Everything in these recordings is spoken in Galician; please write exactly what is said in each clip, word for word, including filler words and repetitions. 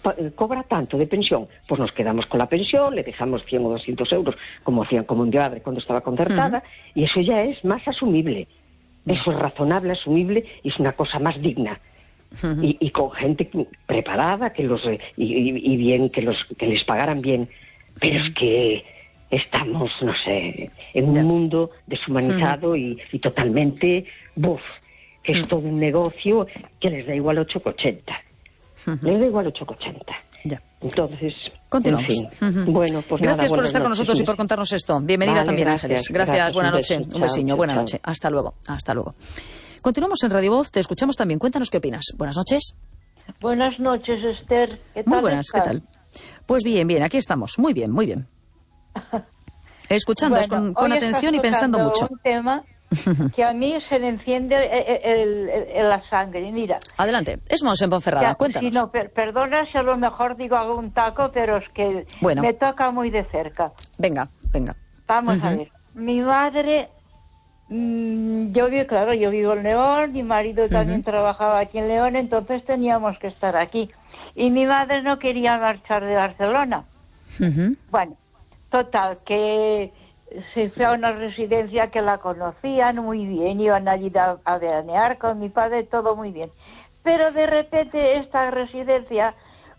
cobra tanto de pensión, pues nos quedamos con la pensión, le dejamos cien o doscientos euros, como hacían como mi madre cuando estaba concertada, uh-huh. y eso ya es más asumible. Eso es razonable, asumible, y es una cosa más digna. Uh-huh. Y, y con gente preparada, que los y, y, y bien, que los que les pagaran bien. Pero uh-huh. es que estamos, no sé, en un yeah. mundo deshumanizado uh-huh. y, y totalmente, buf, que es uh-huh. todo un negocio que les da igual ocho con ochenta. Uh-huh. Les da igual ocho con ochenta. Ya. Entonces, continuamos. En fin. Uh-huh. Bueno, pues gracias nada, por estar noches. con nosotros y por contarnos esto. Bienvenida vale, también, gracias, Ángeles. Gracias, gracias buena un noche. beso, Un besiño, chao, buena chao. noche. Hasta luego, hasta luego. Continuamos en Radio Voz, te escuchamos también. Cuéntanos qué opinas. Buenas noches. Buenas noches, Esther. ¿Qué tal Muy buenas, estás? ¿qué tal? Pues bien, bien, aquí estamos. Muy bien, muy bien. Escuchando bueno, con, con atención y pensando mucho. Un tema que a mí se me enciende el, el, el, el, la sangre. Mira. Adelante, es en Ponferrada, ya, cuéntanos. Si no, per, perdona si a lo mejor digo algún taco, pero es que bueno. me toca muy de cerca. Venga, venga. Vamos uh-huh. a ver. Mi madre, mmm, yo vivo, claro, yo vivo en León, mi marido también uh-huh. trabajaba aquí en León, entonces teníamos que estar aquí. Y mi madre no quería marchar de Barcelona. Uh-huh. Bueno, total, que se fue a una residencia que la conocían muy bien, iban allí a, a veranear con mi padre, todo muy bien. Pero de repente esta residencia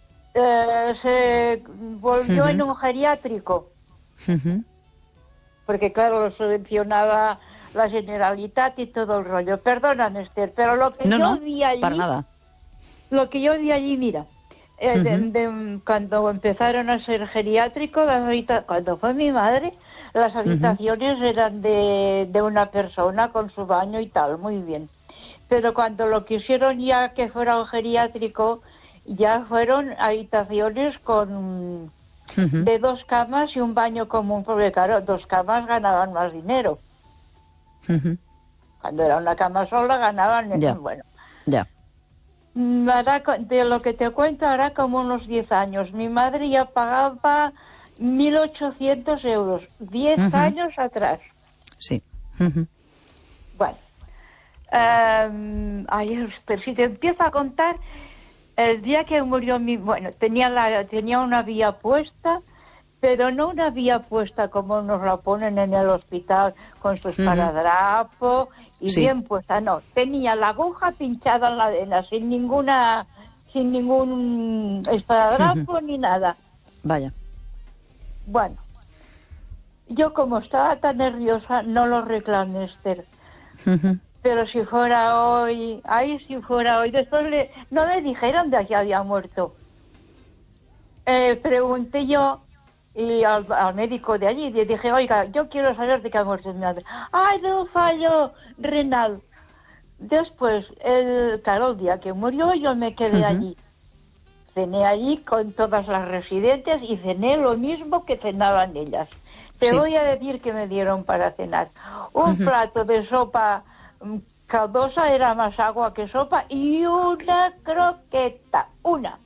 eh, se volvió uh-huh. en un geriátrico. Uh-huh. Porque claro, lo subvencionaba la Generalitat y todo el rollo. Perdona, Esther, pero lo que no, yo no, vi allí... para nada. Lo que yo vi allí, mira... Eh, de, uh-huh. de, cuando empezaron a ser geriátricos, las habita- cuando fue mi madre, las habitaciones uh-huh. eran de, de una persona con su baño y tal, muy bien. Pero cuando lo quisieron ya que fuera un geriátrico, ya fueron habitaciones con uh-huh. de dos camas y un baño común, porque claro, dos camas ganaban más dinero. Uh-huh. Cuando era una cama sola ganaban, yeah. bueno. Ya. De lo que te cuento, hará como unos diez años. Mi madre ya pagaba mil ochocientos euros, diez uh-huh. años atrás. Sí. Uh-huh. Bueno, um, ay, si te empiezo a contar, el día que murió mi... Bueno, tenía, la, tenía una vía puesta, pero no una vía puesta como nos la ponen en el hospital con su esparadrapo y sí. bien puesta, no. Tenía la aguja pinchada en la vena, sin ninguna, sin ningún esparadrapo uh-huh. ni nada. Vaya. Bueno, yo como estaba tan nerviosa no lo reclamé, Esther. Uh-huh. Pero si fuera hoy, ay, si fuera hoy, después le, no me dijeron de que había muerto. Eh, pregunté yo y al, al médico de allí, le dije, oiga, yo quiero saber de qué ha muerto mi madre. Ay, de un fallo renal. Después, el, claro, el día que murió yo me quedé uh-huh. allí. Cené allí con todas las residentes y cené lo mismo que cenaban ellas. Te sí. voy a decir que me dieron para cenar. Un uh-huh. plato de sopa caldosa, era más agua que sopa, y una croqueta, una.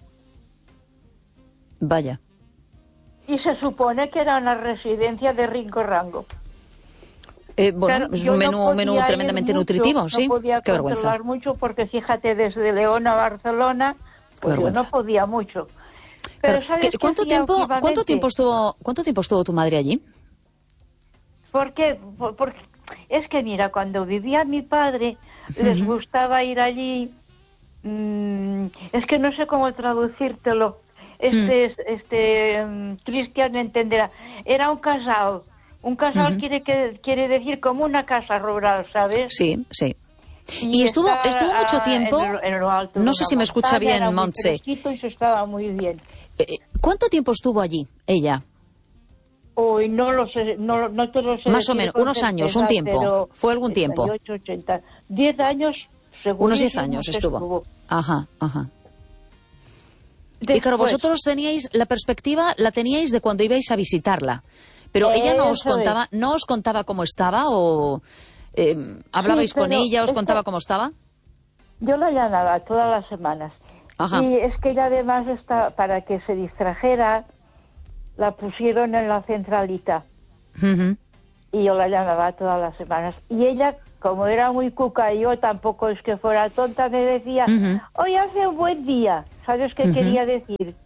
Vaya. Y se supone que era una residencia de rico rango. Eh, bueno, claro, es un menú, no menú tremendamente mucho, nutritivo, ¿sí? No podía Qué controlar vergüenza. mucho porque, fíjate, desde León a Barcelona, pues yo no podía mucho. Pero claro. ¿sabes ¿Cuánto tiempo, cuánto tiempo estuvo, cuánto tiempo estuvo tu madre allí? Porque, porque es que mira, cuando vivía mi padre, uh-huh. les gustaba ir allí. Mmm, es que no sé cómo traducírtelo. Este, hmm. este, um, Cristian me entenderá. Era un casal. Un casal uh-huh. quiere que quiere decir como una casa rural, ¿sabes? Sí, sí. Y, y estuvo estuvo mucho tiempo. En lo, en lo alto no sé si me escucha bien, Montse. Y se estaba muy bien. Eh, ¿Cuánto tiempo estuvo allí ella? Uy, no lo sé, no, no te lo sé. Más o menos, unos años, un tiempo. ¿Fue algún tiempo? ochenta y ocho, ochenta. Diez años, seguro. Unos diez años estuvo. estuvo. Ajá, ajá. Después, y claro, vosotros teníais la perspectiva, la teníais de cuando ibais a visitarla, pero ella no os contaba, es. no os contaba cómo estaba o eh, hablabais sí, con ella, os contaba cómo estaba. Yo la llamaba todas las semanas. Ajá. Y es que ella además está, para que se distrajera, la pusieron en la centralita. Uh-huh. Y yo la llamaba todas las semanas. Y ella, como era muy cuca y yo tampoco es que fuera tonta, me decía, uh-huh. hoy hace un buen día. ¿Sabes qué uh-huh. quería decir?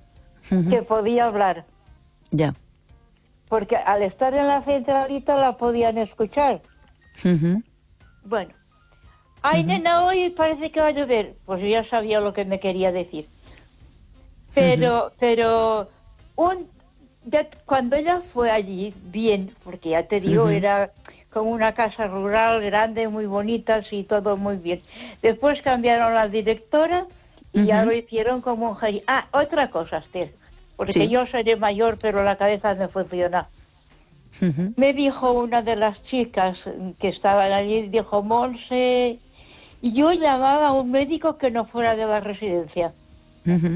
uh-huh. que podía hablar. Ya. Porque al estar en la centralita la podían escuchar. Uh-huh. Bueno. Ay, uh-huh. nena, hoy parece que va a llover. Pues yo ya sabía lo que me quería decir. Pero, uh-huh. pero, un, ya, cuando ella fue allí, bien, porque ya te digo, uh-huh. era como una casa rural grande, muy bonita, así, todo muy bien. Después cambiaron la directora y uh-huh. ya lo hicieron como un jardín. Ah, otra cosa, Esther. Porque sí. yo seré mayor, pero la cabeza me funciona. Uh-huh. Me dijo una de las chicas que estaban allí, dijo, Monse, y yo llamaba a un médico que no fuera de la residencia. Uh-huh.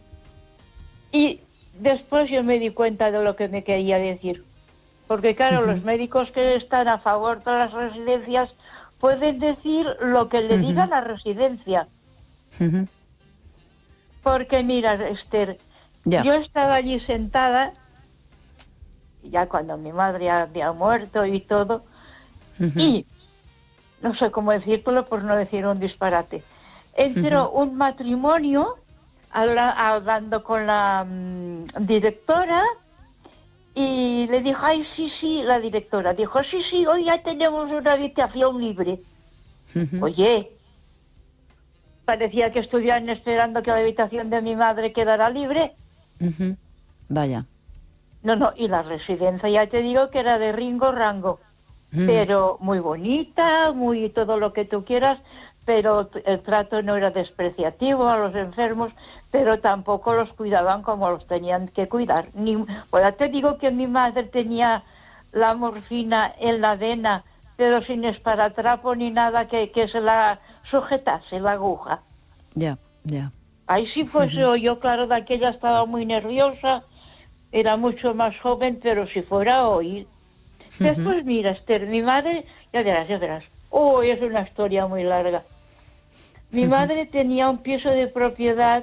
Y después yo me di cuenta de lo que me quería decir. Porque claro, uh-huh. los médicos que están a favor de las residencias pueden decir lo que le uh-huh. diga la residencia. Uh-huh. Porque mira, Esther... Ya. Yo estaba allí sentada, ya cuando mi madre había muerto y todo, uh-huh. y no sé cómo decirlo por no decir un disparate. Entró uh-huh. un matrimonio habla, hablando con la um, directora y le dijo, ay, sí, sí, la directora dijo, sí, sí, hoy ya tenemos una habitación libre. Uh-huh. Oye, parecía que estuvieran esperando que la habitación de mi madre quedara libre. Uh-huh. Vaya. No, no, y la residencia ya te digo que era de Ringo Rango, uh-huh. pero muy bonita, muy todo lo que tú quieras, pero el trato no era despreciativo a los enfermos, pero tampoco los cuidaban como los tenían que cuidar. Ni, pues ya te digo que mi madre tenía la morfina en la vena, pero sin esparatrapo ni nada que, que se la sujetase la aguja. Ya, yeah, ya. Yeah. Ahí sí fuese uh-huh. yo, claro, de aquella estaba muy nerviosa, era mucho más joven, pero si fuera hoy. Uh-huh. Después, mira, Esther, mi madre, ya verás, ya verás. Oh, es una historia muy larga. Mi uh-huh. madre tenía un piso de propiedad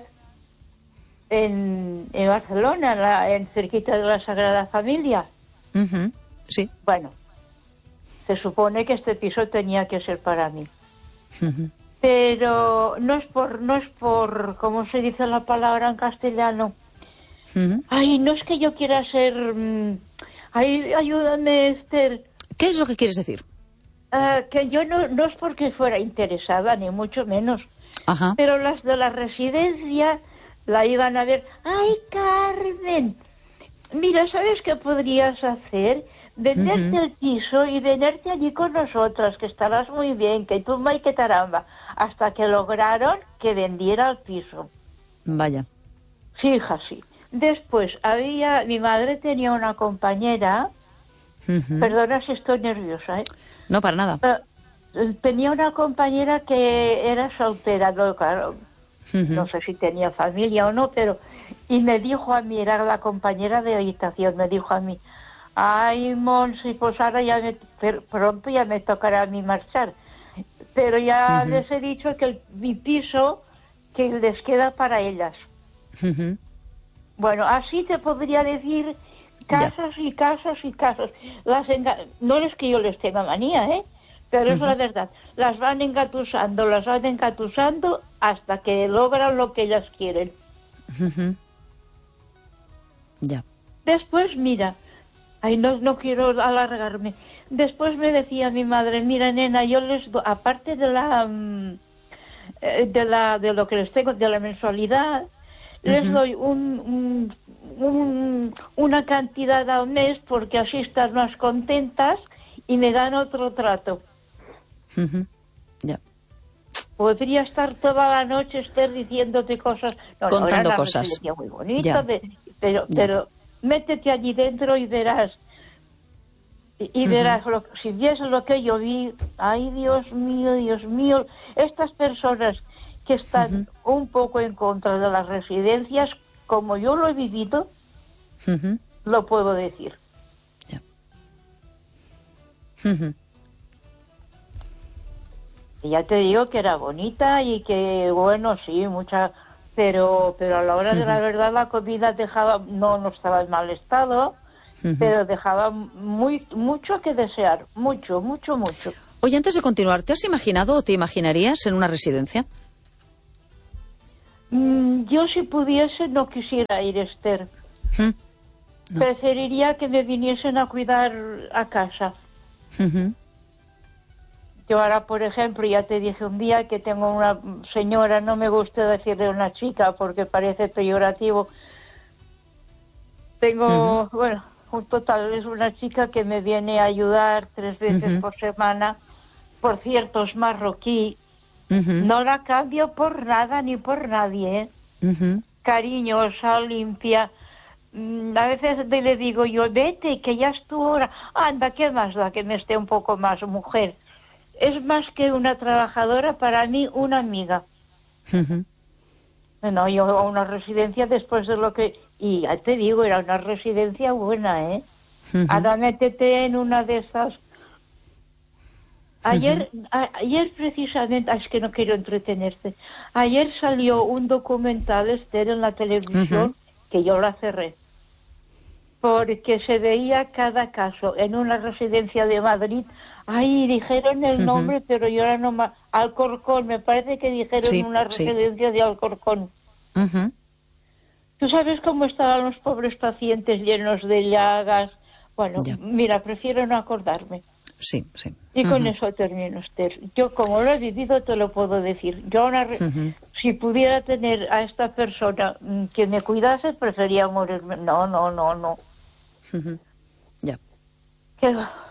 en, en Barcelona, en, la, en cerquita de la Sagrada Familia. Uh-huh. Sí. Bueno, se supone que este piso tenía que ser para mí. Uh-huh. Pero no es por, no es por, ¿cómo se dice la palabra en castellano? Uh-huh. Ay, no es que yo quiera ser... Um, ay, ayúdame, Esther. ¿Qué es lo que quieres decir? Uh, que yo no, no es porque fuera interesada, ni mucho menos. Ajá. Pero las de la residencia la iban a ver. Ay, Carmen, mira, ¿sabes qué podrías hacer? Venderte uh-huh. el piso y venerte allí con nosotras, que estarás muy bien, que tumba y que taramba, hasta que lograron que vendiera el piso. Vaya. Fija, sí. Después había, mi madre tenía una compañera, uh-huh. perdona si estoy nerviosa, ¿eh? No, para nada. Uh, tenía una compañera que era soltera, no, claro, uh-huh. no sé si tenía familia o no, pero, y me dijo a mí, era la compañera de habitación, me dijo a mí, ay, Monsi, pues ahora ya me, pronto ya me tocará a mí marchar. Pero ya uh-huh. les he dicho que el, mi piso, que les queda para ellas. Uh-huh. Bueno, así te podría decir casas ya. y casas y casas. Las enga- no es que yo les tenga manía, ¿eh? Pero uh-huh. es la verdad. Las van engatusando, las van engatusando hasta que logran lo que ellas quieren. Uh-huh. Ya. Después, mira... Ay, no, no quiero alargarme. Después me decía mi madre, mira, nena, yo les doy, aparte de la, de la, de lo que les tengo, de la mensualidad, uh-huh. les doy un, un, un, una cantidad al mes porque así están más contentas y me dan otro trato. Uh-huh. Ya. Podría estar toda la noche, Esther, diciéndote cosas. No, contando no, cosas. Muy bonita, de, pero, ya. pero métete allí dentro y verás. Y, y uh-huh. verás, lo, si vieses lo que yo vi, ay, Dios mío, Dios mío, estas personas que están uh-huh. un poco en contra de las residencias, como yo lo he vivido, uh-huh. lo puedo decir. Ya. Uh-huh. Y ya te digo que era bonita y que, bueno, sí, mucha... Pero, pero a la hora uh-huh. de la verdad la comida dejaba, no, no estaba en mal estado, uh-huh. pero dejaba muy, mucho que desear, mucho, mucho, mucho. Oye, antes de continuar, ¿te has imaginado o te imaginarías en una residencia? Mm, yo si pudiese no quisiera ir, Esther. ¿Mm? No. Preferiría que me viniesen a cuidar a casa. Uh-huh. Yo ahora, por ejemplo, ya te dije un día que tengo una señora, no me gusta decirle una chica porque parece peyorativo. Tengo, uh-huh. bueno, un total es una chica que me viene a ayudar tres veces uh-huh. por semana. Por cierto, es marroquí. Uh-huh. No la cambio por nada ni por nadie, ¿eh? Uh-huh. Cariñosa, limpia. A veces le digo yo, vete, que ya es tu hora. Anda, ¿qué más da que me esté un poco más mujer? Es más que una trabajadora, para mí una amiga. Uh-huh. No, yo a una residencia después de lo que... Y ya te digo, era una residencia buena, ¿eh? Uh-huh. Ahora métete en una de esas... Ayer, uh-huh. a, ayer precisamente, es que no quiero entretenerte, ayer salió un documental, Esther, en la televisión, uh-huh. que yo la cerré, porque se veía cada caso en una residencia de Madrid. Ay, dijeron el uh-huh. nombre, pero yo ahora no más. Alcorcón, me parece que dijeron sí, una residencia sí. de Alcorcón. Uh-huh. ¿Tú sabes cómo estaban los pobres pacientes llenos de llagas? Bueno, ya. Mira, prefiero no acordarme. Sí, sí. Y con uh-huh. eso termino, Esther. Yo, como lo he vivido, te lo puedo decir. Yo, una re... uh-huh. si pudiera tener a esta persona que me cuidase, prefería morirme. No, no, no, no. Uh-huh. Ya. ¿Qué?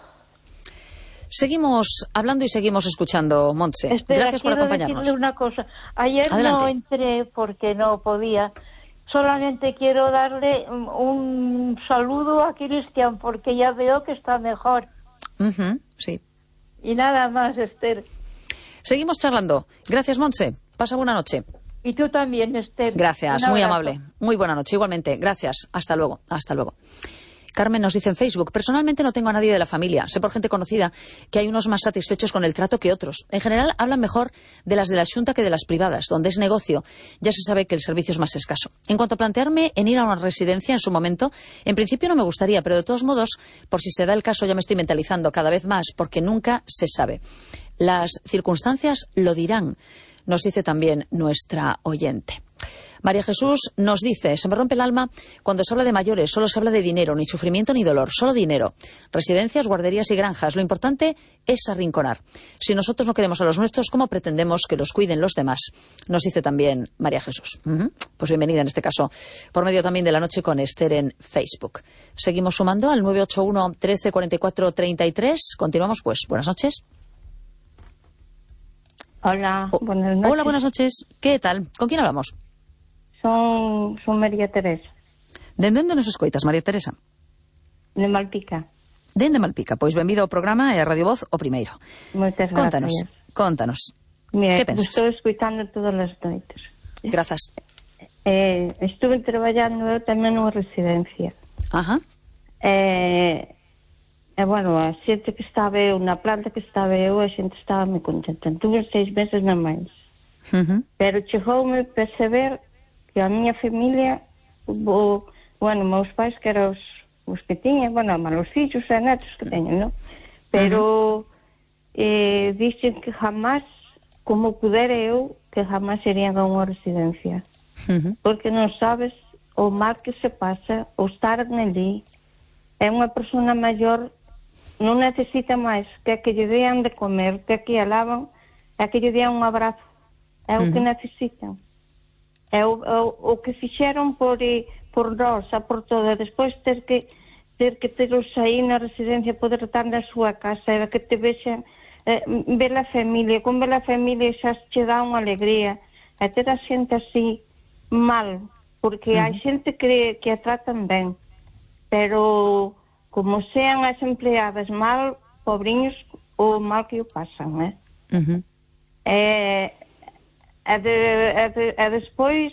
Seguimos hablando y seguimos escuchando, Montse. Espera, gracias por acompañarnos. Decirle una cosa. Ayer Adelante. No entré porque no podía. Solamente quiero darle un, un saludo a Cristian porque ya veo que está mejor. Uh-huh, sí. Y nada más, Esther. Seguimos charlando. Gracias, Montse. Pasa buena noche. Y tú también, Esther. Gracias, muy amable. Muy buena noche, igualmente. Gracias. Hasta luego. Hasta luego. Carmen nos dice en Facebook, personalmente no tengo a nadie de la familia. Sé por gente conocida que hay unos más satisfechos con el trato que otros. En general hablan mejor de las de la Xunta que de las privadas, donde es negocio. Ya se sabe que el servicio es más escaso. En cuanto a plantearme en ir a una residencia en su momento, en principio no me gustaría, pero de todos modos, por si se da el caso, ya me estoy mentalizando cada vez más, porque nunca se sabe. Las circunstancias lo dirán, nos dice también nuestra oyente. María Jesús nos dice, se me rompe el alma cuando se habla de mayores, solo se habla de dinero, ni sufrimiento ni dolor, solo dinero. Residencias, guarderías y granjas, lo importante es arrinconar. Si nosotros no queremos a los nuestros, ¿cómo pretendemos que los cuiden los demás? Nos dice también María Jesús. Uh-huh. Pues bienvenida en este caso, por medio también de La Noche con Esther en Facebook. Seguimos sumando al nueve ocho uno, trece, cuarenta y cuatro, treinta y tres. Continuamos, pues, buenas noches. Hola, oh, buenas noches. Hola, buenas noches. ¿Qué tal? ¿Con quién hablamos? Son, son María Teresa. De onde nos escoitas, María Teresa? De Malpica. De de Malpica. Pois benvido ao programa e a Radio Voz o primeiro. Moitas Contanos, gracias. Contanos. Mira, que pensas? Estou escoitando todas as noites. Grazas. Eh, estuve traballando eu tamén nunha residencia. Ajá. Eh, e, bueno, a xente que estaba eu, na planta que estaba eu, a xente estaba moi contenta. Tuve seis meses na máis. Uh-huh. Pero chegoume para saber que a miña familia, o, bueno, meus pais que eran os, os que tiñan, bueno, os fillos e netos que teñen, non? Pero uh-huh. eh, dixen que jamás, como pudera eu, que jamás irían a unha residencia. Uh-huh. Porque non sabes o mal que se pasa, o estar neli. É unha persona maior, non necesita máis que que lle dean de comer, que que a lavan, é que lle dean un abrazo. É o uh-huh. que necesitan. É o, o, o que fixeron por, por nós, por todo. Despois ter que ter que teros aí na residencia, poder estar na súa casa, e que te vexan, eh, ver a familia, con ver a familia xa che dá unha alegría. E ter a xente así mal, porque uh-huh. hai xente que, que a tratan ben, pero como sean as empleadas mal, pobriños, o mal que o pasan, eh? Uh-huh. Eh... E, de, e, de, e despois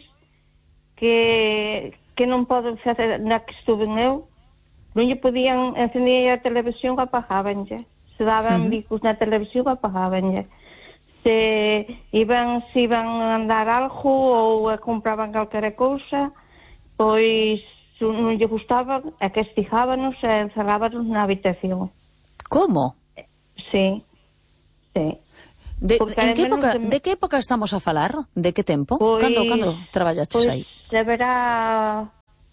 que, que non poden facer na que estuve eu, non lle podían encender a televisión, apagabanlle. Se daban uh-huh. bicos na televisión, apagabanlle. Se iban, se iban a andar algo ou compraban calquera cousa, pois non lle gustaba, e castigábanos e encerrábanos na habitación. Como? Sí, sí. De, en que época, de... de que época estamos a falar? De que tempo? Pois, cando, cando traballaches aí? Pois deberá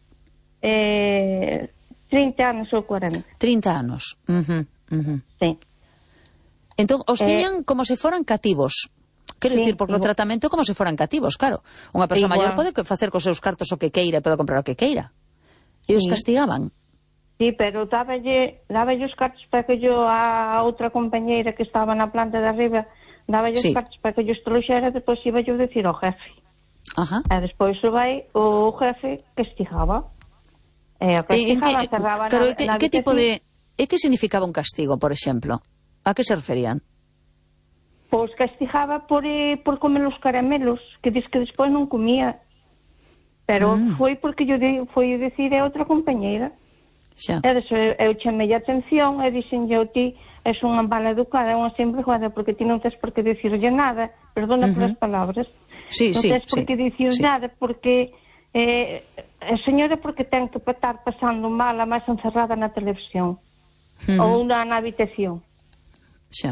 eh, trinta anos ou cuarenta. trinta anos. Uh -huh, uh -huh. Sí. Entón, os tiñan eh, como se foran cativos. Quero sí, dicir, porque igual. O tratamento como se foran cativos, claro. Unha persoa maior pode facer cos seus cartos o que queira, pode comprar o que queira. E os sí. castigaban. Sí, pero dáballe, dáballe os cartos para que yo a outra compañeira que estaba na planta de arriba, dáballe sí. os cartos para que yo estroluxera, depois iba yo decir ao jefe. Ajá. E despois vai o jefe castigaba. E o castigaba, cerraba claro, na, que, na que tipo de... E que significaba un castigo, por exemplo? A que se referían? Pois castigaba por, eh, por comer os caramelos, que diz que despois non comía. Pero mm. foi porque yo de, foi decir a outra compañeira. Xa. E deso, eu chamei a atención e dixen eu ti és unha mala educada, unha sinvergüenza, porque ti non tens por que dicirlle nada, perdona uh -huh. por as palabras, sí, non sí, tens por sí, que dicir sí. nada, porque eh, a señora porque ten que estar pasando mal a máis encerrada na televisión uh -huh. ou na, na habitación. Xa.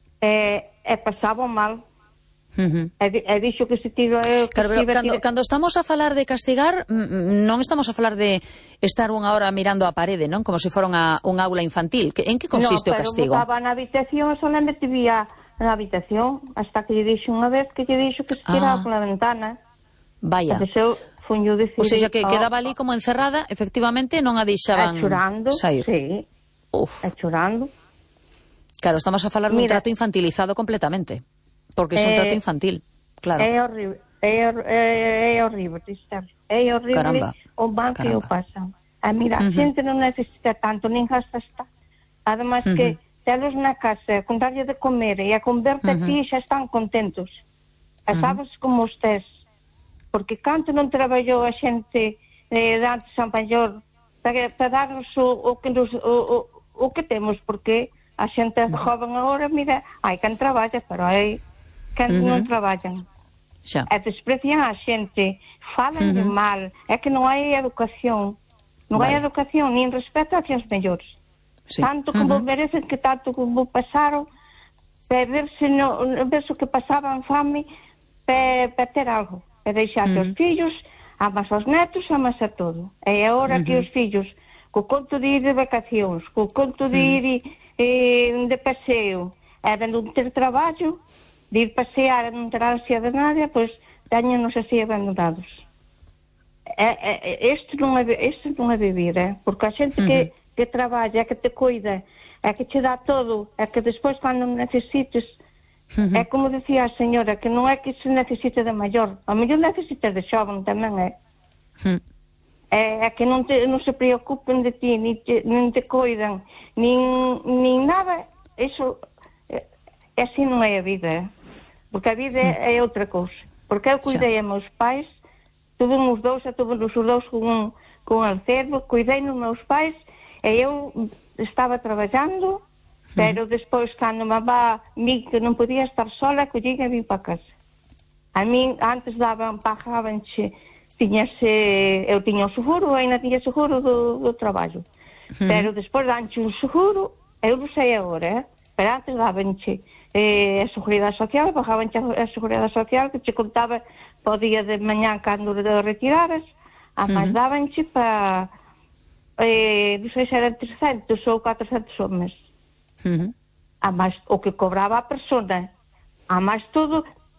E, e pasaba mal. Uh -huh. E, e dixo que se tiro eu, claro, pero cando, tira... cando estamos a falar de castigar, non estamos a falar de estar unha hora mirando a parede, non? Como se fora unha, un aula infantil. En que consiste no, o castigo? No, pero botaba na habitación e solamente vía na habitación, hasta que lle dixo unha vez que lle dixo que se tiraba ah. pola ventana. Vaya. Eu, decir, o sea, que oh, quedaba ali como encerrada, efectivamente non a deixaban chorando, sair. Sí. Uf. E chorando. Claro, estamos a falar dun trato infantilizado completamente. Porque é un trato infantil, claro. É horrible, é, é, é horrible, é horrible. Caramba. O mal que o pasan. A mira, a uh -huh. xente non necesita tanto, nin gasta está. Además uh -huh. que telos na casa, con darlle de comer e a converte uh -huh. a ti xa están contentos. E sabes uh -huh. como estés. Porque canto non traballou a xente eh, de antes a maior para, para darnos o, o, que nos, o, o, o que temos, porque a xente uh -huh. joven agora, mira, hai quen traballa, pero hai que uh -huh. non traballan. Xa. E desprecian a xente, falan uh -huh. de mal, é que non hai educación, non vale. hai educación, nin respeto hacia os mellores. Sí. Tanto como uh -huh. merecen, que tanto como pasaron, para verse, no, verse o que pasaban fame, para pa ter algo, para deixar uh -huh. os fillos, amas aos netos, amas a todo. E agora uh -huh. que os fillos, co conto de ir de vacacións, co conto de ir uh -huh. eh, de paseo, e de non ter traballo, de ir pasear e non ter ansia de nada, pois teñenos así abandonados. Isto non é, isto non é vivir, eh? Porque a xente uh -huh. que, que traballa, que te cuida, é que che dá todo, é que despois cando necesites, uh -huh. é como decía a señora, que non é que se necesite de maior, a mellor necesitas de xoven tamén, é. Uh -huh. É, é que non, te, non se preocupen de ti, nin te, nin te cuidan, nin, nin nada, iso... E así non é a vida, eh? Porque a vida mm. é outra cousa. Porque eu cuidei a meus pais, tuve uns dous, e tuve os dous con un, con un cervo, cuidei nos meus pais, e eu estaba traballando, mm. pero despois, cando mamá vi que non podía estar sola, collín e vim para casa. A min, antes daban, pagabanche, tiñase, eu tiña o seguro, ainda tiña seguro do, do traballo. Mm. Pero despois danche un seguro, eu non sei agora, eh? Pero antes dabanche eh, a Seguridade Social, pagabanche a Seguridade Social, que che contaba po día de mañán cando te retiraras, a máis uh -huh. dabanche para, eh, non sei se eran trescentos ou catrocentos ao mes. Uh -huh. A máis o que cobraba a persona, a máis todo,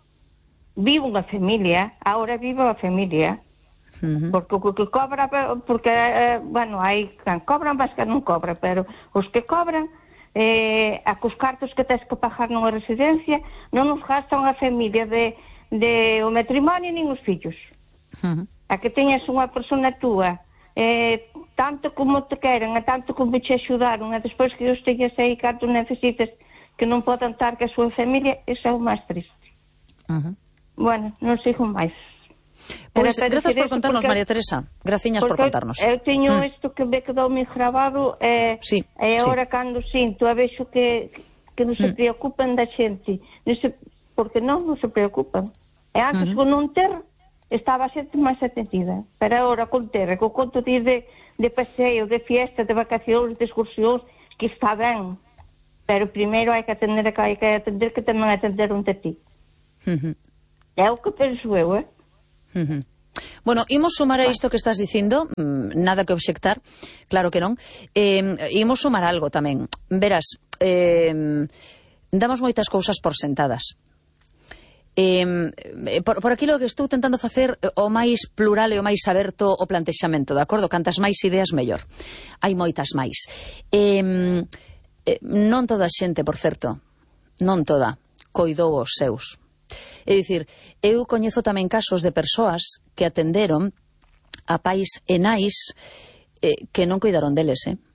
vive unha familia, agora vive a familia, uh -huh. porque o que cobra, porque, eh, bueno, hai quen cobran, mas que non cobra, pero os que cobran, Eh, a cos cartos que tens que pagar nunha residencia non nos gastan a familia de, de o matrimonio nin os fillos. Uh -huh. A que teñas unha persona túa, eh, tanto como te queren, e tanto como te axudaron, e despois que os teñas aí cartos necesites que non podan estar que a súa familia, iso é o máis triste. Uh -huh. Bueno, non sigo máis. Pois, pues, grazas por contarnos, porque, María Teresa. Graciñas por contarnos. Eu teño mm. isto que me quedou moi grabado, e sí, e agora sí. cando sinto, a vexo que, que non se mm. preocupan da xente, non se, porque non, non se preocupan. E antes, mm -hmm. con non ter, estaba a xente máis atendida. Pero agora, con ter, con conto de, de paseo, de fiesta, de vacacións, de excursións, que está ben. Pero primeiro hai que atender que hai que atender que tamén atenderon de ti. Uh-huh. É o que penso eu, eh? Uh-huh. Bueno, imos sumar a isto que estás dicindo, nada que obxectar, claro que non. Eh, imos sumar algo tamén. Verás, eh, damos moitas cousas por sentadas. Eh, por, por aquilo que estou tentando facer o máis plural e o máis aberto o plantexamento, de acordo? Cantas máis ideas, mellor. Hai moitas máis. Eh, eh, non toda a xente, por certo, non toda, coidou os seus. É dicir, eu coñezo tamén casos de persoas que atenderon a pais e nais eh, que non cuidaron deles, eh?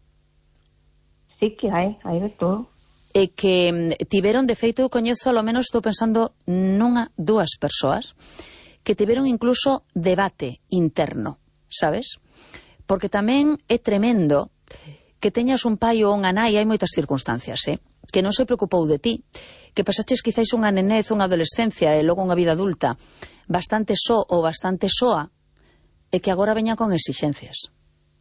Sí que hai, hai de todo. E que tiveron, de feito, eu coñezo, ao menos estou pensando nunha, dúas persoas, que tiveron incluso debate interno, sabes? Porque tamén é tremendo que teñas un pai ou unha nai, hai moitas circunstancias, eh? Que non se preocupou de ti, que pasaches quizáis unha nenez, unha adolescencia e logo unha vida adulta bastante só ou bastante soa e que agora veña con exixencias.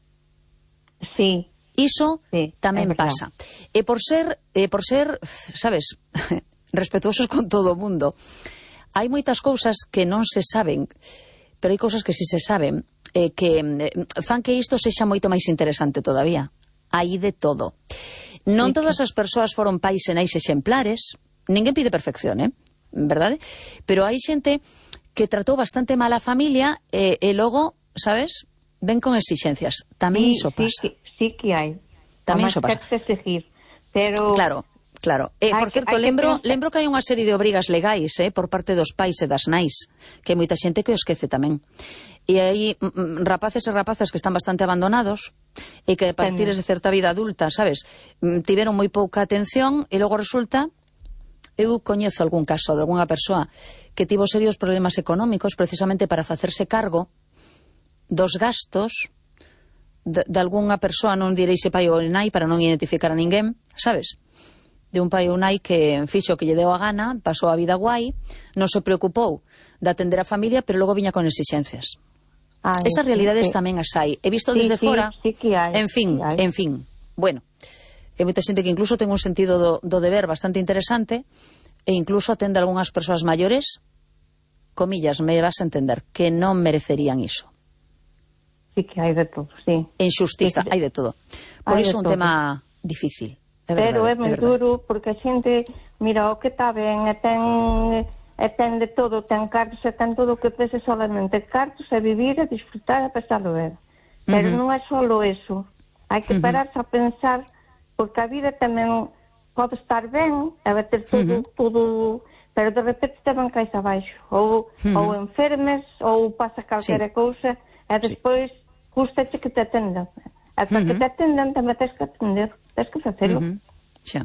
Sí. Iso sí, tamén pasa. E por ser, e por ser, sabes, respetuosos con todo o mundo, hai moitas cousas que non se saben, pero hai cousas que si se saben, eh, que eh, fan que isto sexa moito máis interesante todavía. Hai de todo. Non todas as persoas foron pais e nais exemplares, ninguén pide perfección, eh? Verdade? Pero hai xente que tratou bastante mal a familia e, e logo, sabes, ven con exixencias. Tamén sí, iso pasa. Sí, sí que hai. Tamén iso pasa. Exigir, pero... Claro, claro. Eh, por certo, que lembro, pensar... lembro que hai unha serie de obrigas legais eh, por parte dos pais e das nais, que hai moita xente que o esquece tamén. E hai mm, rapaces e rapazas que están bastante abandonados e que a partir de certa vida adulta, sabes, tiveron moi pouca atención e logo resulta, eu coñezo algún caso de algunha persoa que tivo serios problemas económicos precisamente para facerse cargo dos gastos de, de algunha persoa, non direi se pai ou nai para non identificar a ninguén, sabes? De un pai ou nai que fixo que lle deu a gana, pasou a vida guai, non se preocupou de atender a familia, pero logo viña con exixencias. Ay, esas realidades sí, tamén as hai. He visto sí, desde sí, fora, sí que hai, en fin, sí en fin. Bueno, hai moita xente que incluso ten un sentido do, do deber bastante interesante e incluso atende a algunhas persoas maiores, comillas, me vas a entender, que non merecerían iso. Sí que hai de todo, sí. En xustiza, sí, hai de todo. Por iso é un todo. tema difícil. É Pero verdade, é moi duro porque a xente, mira, o que está ben e ten... e ten de todo, ten cartos e ten todo o que pese solamente cartos e vivir e disfrutar e pasarlo ben. Pero uh-huh. non é solo eso. Hai que pararse uh-huh. a pensar, porque a vida tamén pode estar ben e vai ter todo, uh-huh. todo, pero de repente tamén caes abaixo. Ou, uh-huh. ou enfermes, ou pasa calquera sí. cousa, e despois sí. custa-te que te atendan. E para uh-huh. que te atendan tamén tens que atender, tens que facelo. Uh-huh. Xa.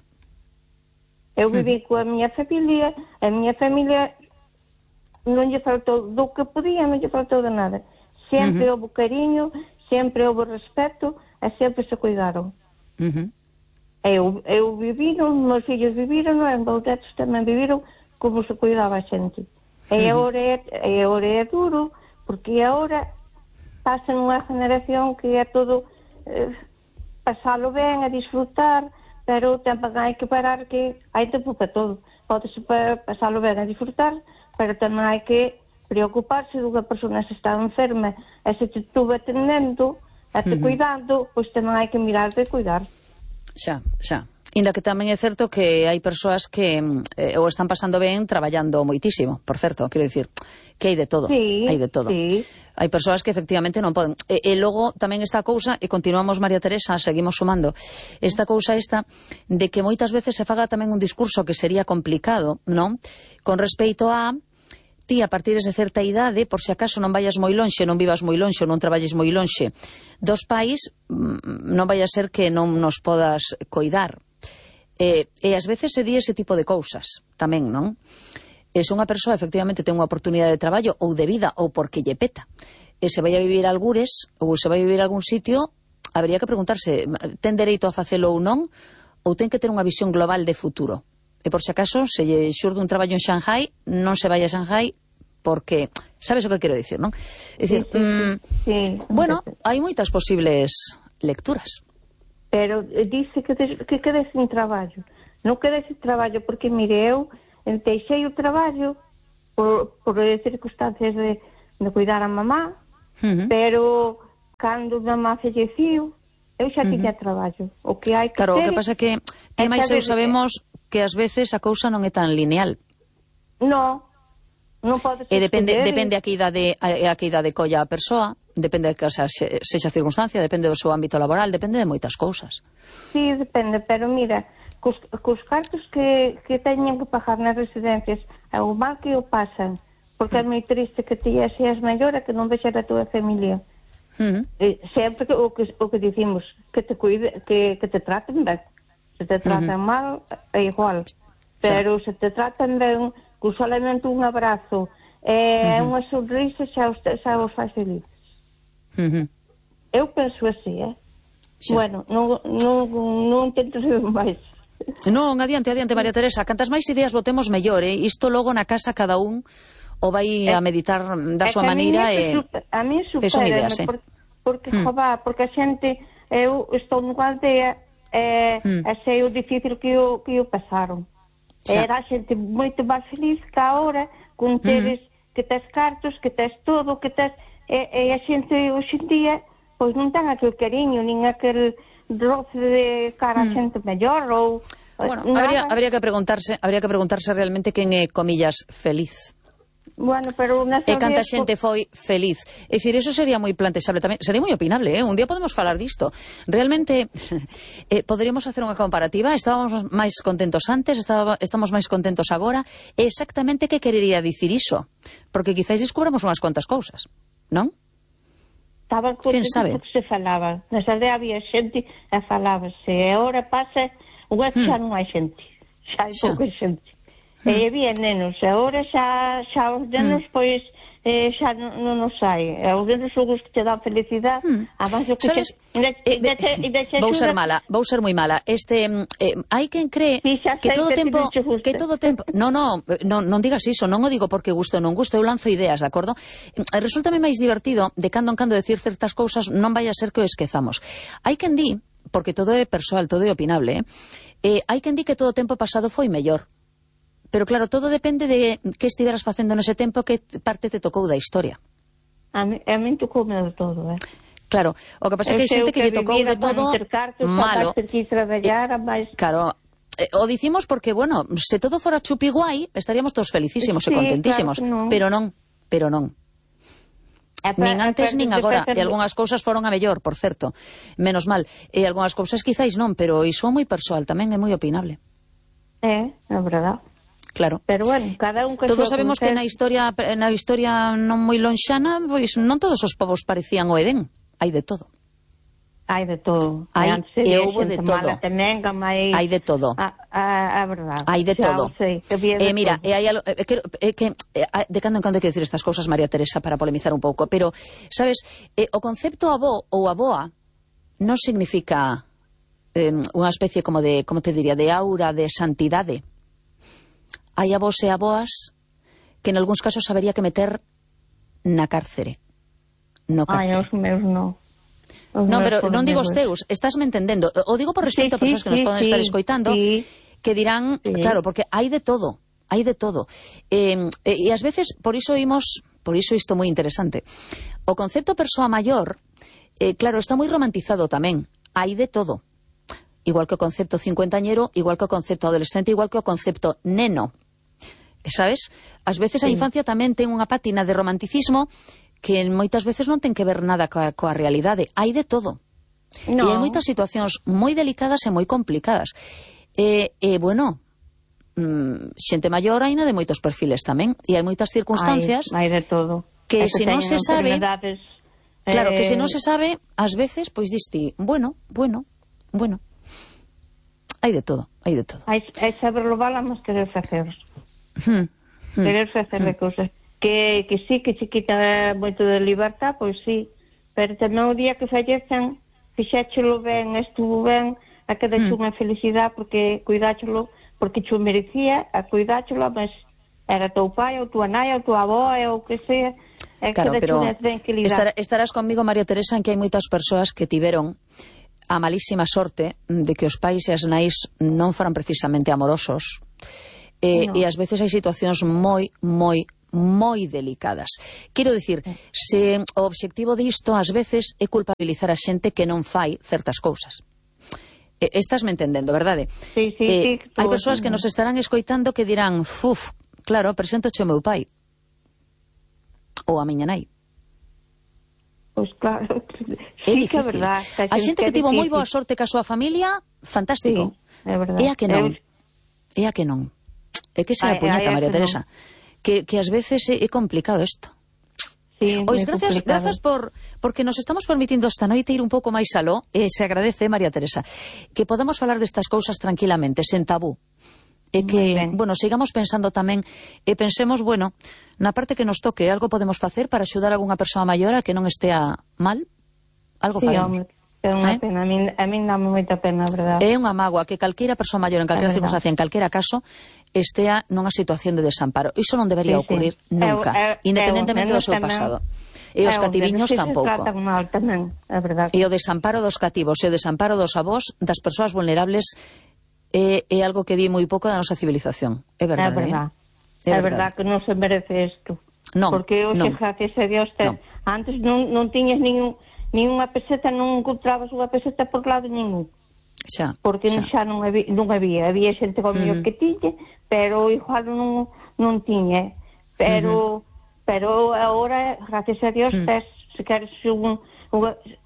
Eu vivi coa miña familia, a miña familia non lle faltou do que podía, non lle faltou de nada. Sempre uh-huh. houve cariño, sempre houve respeto e sempre se cuidaron. Uh-huh. Eu, eu vivi, os meus fillos viviron, e os meus netos tamén viviron como se cuidaba a xente. E uh-huh. agora é, e agora é duro, porque agora pasa nunha generación que é todo eh, pasalo ben, a disfrutar, pero tamén hai que parar que hai tempo para todo. Pódese pasalo ben a disfrutar, pero tamén hai que preocuparse dunha persona se está enferma e se te estuve atendendo e te uh-huh. cuidando, pois tamén hai que mirar de cuidar. Xa, xa. Inda que tamén é certo que hai persoas que eh, o están pasando ben traballando moitísimo, por certo, quero dicir, que hai de todo, sí, hai de todo. Sí. Hai persoas que efectivamente non poden. E, e logo tamén esta cousa, e continuamos, María Teresa, seguimos sumando, esta cousa esta de que moitas veces se faga tamén un discurso que sería complicado, non? Con respeito a ti, a partir de certa idade, por se acaso non vayas moi lonxe, non vivas moi lonxe, non traballes moi lonxe dos pais, non vai a ser que non nos podas coidar. E, e ás veces se di ese tipo de cousas tamén, non? E se unha persoa efectivamente ten unha oportunidade de traballo ou de vida ou porque lle peta e se vai a vivir a algures ou se vai a vivir a algún sitio, habría que preguntarse, ten dereito a facelo ou non, ou ten que ter unha visión global de futuro. E por se acaso, se lle xurde un traballo en Shanghai, non se vai a Shanghai porque, sabes o que quero dicir, non? É dicir, sí, sí, mmm, sí. bueno, hai moitas posibles lecturas. pero dice que, des, que quede sin traballo. Non quede sin traballo, porque, mire, eu deixei o traballo por, por circunstancias de, de cuidar a mamá, uh-huh. pero cando mamá falleciu, eu xa tiña uh-huh. traballo. O que hai que claro, ter... o que pasa é que ti máis eu sabemos que ás veces a cousa non é tan lineal. No, non podes e depende, escolher. depende a que idade, a, a que idade colla a persoa, depende de que xa sexa circunstancia, depende do seu ámbito laboral, depende de moitas cousas. Sí, depende, pero mira, cos, cos cartos que, que teñen que pagar nas residencias, o mal que o pasan, porque é moi triste que ti seas maior e que non vexas a tua familia. Uh-huh. E sempre que, o, que, o que dicimos, que te cuide, que, que te traten ben. Se te tratan uh-huh. mal, é igual. Pero sí. se te tratan ben, con solamente un abrazo e uh-huh. unha sonrisa, xa os, xa os faz felices. Uh-huh. Eu penso así, eh? Sí. Bueno, non, non, non intento ser máis. Non, adiante, adiante, María Teresa. Cantas máis ideas botemos mellor, eh? Isto logo na casa cada un o vai a meditar da súa maneira e... A mí supera, eh? porque, porque, hmm. jová, porque a xente, eu estou nunha aldea e hmm. sei o difícil que o, que o pasaron. Xa. Era a xente moito máis feliz que agora, con teres hmm. que tes cartos, que tes todo, que tes... E, e a xente hoxe en día, pois non ten aquel cariño, nin aquel roce de cara a xente hmm. mellor, ou... Bueno, habría, habría que preguntarse, habría que preguntarse realmente quen é, comillas, feliz. Bueno, pero e canta xente foi feliz. É dicir, eso sería moi plantexable tamén, sería moi opinable, eh? Un día podemos falar disto. Realmente, eh, poderíamos facer unha comparativa, estábamos máis contentos antes, estaba, estamos máis contentos agora, e exactamente que querería dicir iso? Porque quizáis descubramos unhas cuantas cousas, non? Estaban contentos porque se falaba. Nesa aldea había xente e falábase, e agora pasa, unha que xa non hai xente, xa hai pouca xente. E había nenos, e agora xa, xa os nenos, mm. pois, eh, xa non, non nos hai. E os nenos son os que te dan felicidade. Mm. Además, o que sabes, xe, de, eh, de, de, de, de vou ser mala, vou ser moi mala. Este, eh, hai quen cree sí, que todo que tempo, que todo tempo, no, no, non, non digas iso, non o digo porque gusto ou non gusto, eu lanzo ideas, de acordo? Resultame máis divertido de cando en cando decir certas cousas, non vai a ser que o esquezamos. Hai quen di, porque todo é persoal, todo é opinable, eh, hai quen di que todo o tempo pasado foi mellor. Pero claro, todo depende de que estiveras facendo nese tempo, que parte te tocou da historia. A mí, a mí tocou de todo, eh? Claro, o que pasa é que hai xente que lle tocou de todo malo. Eh, claro, eh, o dicimos porque, bueno, se todo fora chupiguai, estaríamos todos felicísimos sí, e contentísimos. Claro, non. Pero non, pero non. Nin antes nin agora, e algunhas cousas foron a mellor, por certo, menos mal, e algunhas cousas quizáis non, pero iso é moi persoal tamén, é moi opinable. É, é verdade. Claro. Pero bueno, cada un que todos sabemos que na historia na historia non moi lonxana, pois non todos os povos parecían o Edén, hai de todo. Hai de todo. Hai e houve de todo. Tamén, hai... hai de todo. A, a, a verdade. Hai de todo. Sei, eh, mira, e hai algo, eh, que, eh, que eh, de cando en cando hai que decir estas cousas, María Teresa, para polemizar un pouco, pero sabes, eh, o concepto avó ou aboa non significa eh, unha especie como de, como te diría, de aura de santidade. Hai avós e aboas que en algúns casos habería que meter na cárcere. No cárcere. Ai, os meus non. Non, pero non digo os teus, estásme entendendo. O digo por respecto sí, a persoas sí, que nos poden sí, estar escoitando, sí. que dirán, sí. claro, porque hai de todo, hai de todo. Eh, e ás veces, por iso imos, por iso isto moi interesante. O concepto persoa maior, eh, claro, está moi romantizado tamén. Hai de todo. Igual que o concepto cincuentañero, igual que o concepto adolescente, igual que o concepto neno. Sabes? Ás veces a infancia tamén ten unha pátina de romanticismo que moitas veces non ten que ver nada coa, coa realidade. Hai de todo. No. E hai moitas situacións moi delicadas e moi complicadas. E, e bueno, mm, xente maior haina de moitos perfiles tamén. E hai moitas circunstancias hai, hai de todo. Que se non se sabe... Claro, eh... que se non se sabe, ás veces, pois diste, bueno, bueno, bueno. Hai de todo, hai de todo. Hai, hai saberlo vala, mas querer faceros. Hmm, hmm, querer facer hmm. cousas que, que sí, que se quita moito de libertad, pois sí, pero tamén o día que fallezan fixéchelo ben, estuvo ben, a que deixo hmm. unha felicidade porque cuidáchelo, porque xo merecía a cuidáchelo, mas era teu pai ou tua nai ou tua avó ou o que sea, é claro, que pero estar, estarás conmigo, María Teresa, en que hai moitas persoas que tiveron a malísima sorte de que os pais e as nais non foran precisamente amorosos. Eh, no. E ás veces hai situacións moi, moi, moi delicadas. Quero dicir, se o obxectivo disto ás veces é culpabilizar a xente que non fai certas cousas. Eh, estás me entendendo, verdade? Sí, sí, eh, sí. Hai persoas que nos estarán escoitando que dirán, uf, claro, preséntache o meu pai. Ou a miña nai. Pois claro, é sí difícil. Que é verdad. A xente que tivo moi boa sorte ca súa familia, fantástico. Sí, é verdade. E a que non? Eu... E a que non? É que se a puñeta, María Teresa. Que, que ás veces é, é complicado isto. Sí, Pois gracias, grazas por porque nos estamos permitindo esta noite ir un pouco máis aló, e se agradece, María Teresa, que podamos falar destas cousas tranquilamente, sen tabú. E que, bueno, sigamos pensando tamén e pensemos, bueno, na parte que nos toque, algo podemos facer para axudar a algunha persoa maior a que non estea mal? Algo sí, faremos. Hombre, é unha ¿Eh? pena, a min, a min dame moita pena, verdad. É unha mágoa que calquera persoa maior en calquera circunstancia, en calquera caso, estea nunha situación de desamparo. Iso non debería sí, ocurrir sí. nunca, eu, eu, independentemente eu, do seu tamén, pasado. E os cativiños tampouco. Mal tamén, é verdade. E o desamparo dos cativos e o desamparo dos avós, das persoas vulnerables, É, é algo que di moi pouco da nosa civilización. É verdade. É verdade. É, é verdade que non se merece isto. Non, porque hoxe, non. gracias a Dios, te, non. antes non, non tiñas ningún, ninguna peseta, non encontrabas unha peseta por lado ningún. Xa, porque xa. xa non había, non había. Había xente como uh -huh. que tiña, pero igual non, non tiña. Pero, uh -huh. pero agora, gracias a Dios, uh -huh. tes, se queres un... un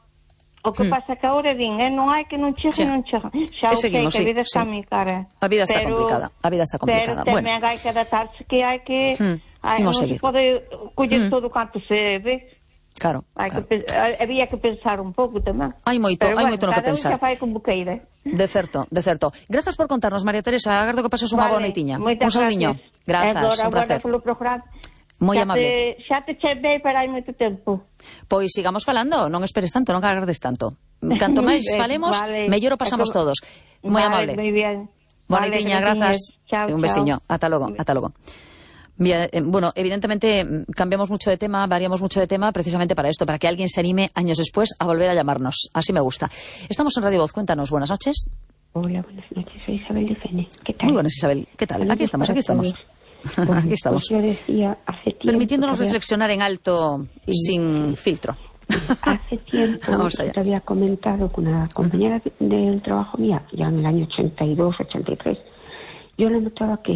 O que hmm. pasa que agora din, eh, non hai que non chega, non chega. Xa o seguimos, sei que a vida sí, está sí. moi cara. A vida está pero, complicada. A vida está complicada. Pero bueno. tamén hai que adaptarse, que hai que... Hmm. Hai, non seguir. se pode coller hmm. todo canto se ve. Claro, hai claro. Que, había que pensar un pouco tamén. Hai moito, pero, hai bueno, moito no que pensar. Cada un xa fai con buqueira. De certo, de certo. Grazas por contarnos, María Teresa. Agardo que pases unha vale, boa noitiña. Un saudiño. Grazas, un placer. Polo programa. Moi xa amable. Te, xa te chevei para hai moito tempo. Pois sigamos falando, non esperes tanto, non agardes tanto. Canto máis falemos, vale. mellor o pasamos como... todos. Moi vale, amable. Moi bien. Boa vale, noitiña, grazas. Chao, un besiño. Ata logo, ata logo. Bien, eh, bueno, evidentemente cambiamos mucho de tema, variamos mucho de tema precisamente para esto, para que alguien se anime años después a volver a llamarnos. Así me gusta. Estamos en Radio Voz, cuéntanos, buenas noches. Hola, buenas noches, soy Isabel de Fene. ¿Qué tal? Muy buenas, Isabel. ¿Qué tal? Aquí estamos, aquí estamos. Bueno, aquí estamos. Pues yo decía, hace tiempo, permitiéndonos había... reflexionar en alto, sí. sin filtro. Hace tiempo te había comentado con una compañera del trabajo mía, ya en el año ochenta y dos, ochenta y tres, yo le notaba que